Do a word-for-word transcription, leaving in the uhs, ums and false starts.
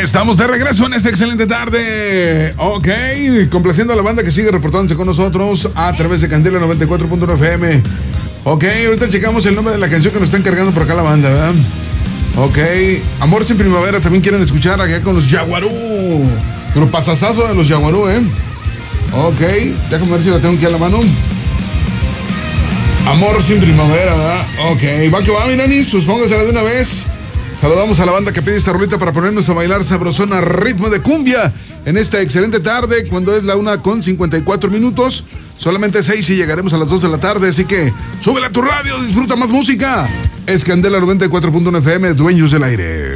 Estamos de regreso en esta excelente tarde. Ok, complaciendo a la banda que sigue reportándose con nosotros a través de Candela noventa y cuatro punto uno F M. Ok, ahorita checamos el nombre de la canción que nos está encargando por acá la banda, ¿verdad? Ok, Amor sin Primavera también quieren escuchar acá con los Yaguarú. Pero pasasazo de los Yaguarú, ¿eh? Ok, déjame ver si la tengo aquí a la mano. Amor sin Primavera, ¿verdad? Ok, va que va, mi nanis, pues póngasela de una vez. Saludamos a la banda que pide esta rolita para ponernos a bailar sabrosona a ritmo de cumbia en esta excelente tarde, cuando es la una con cincuenta y cuatro minutos. Solamente seis y llegaremos a las dos de la tarde, así que súbele a tu radio, disfruta más música. Es Candela noventa y cuatro punto uno F M, dueños del aire.